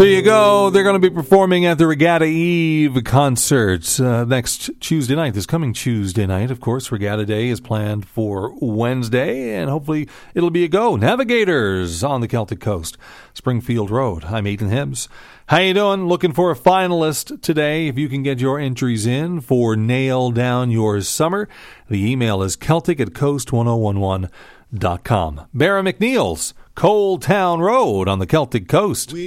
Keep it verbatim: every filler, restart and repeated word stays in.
There you go. They're going to be performing at the Regatta Eve concert uh, next Tuesday night. This coming Tuesday night, of course. Regatta Day is planned for Wednesday, and hopefully it'll be a go. Navigators on the Celtic Coast, Springfield Road. I'm Ethan Hibbs. How you doing? Looking for a finalist today. If you can get your entries in for Nail Down Your Summer, the email is Celtic at coast ten eleven dot com. Barra McNeil's, Coal Town Road on the Celtic Coast.